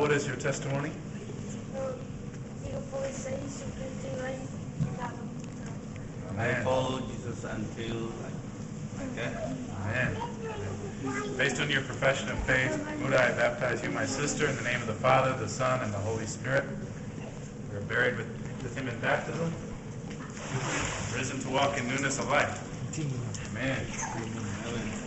what is your testimony? I follow Jesus until my death. Amen. Based on your profession of faith, Muda, I baptize you, my sister, in the name of the Father, the Son, and the Holy Spirit. We are buried with him in baptism, risen to walk in newness of life. Amen.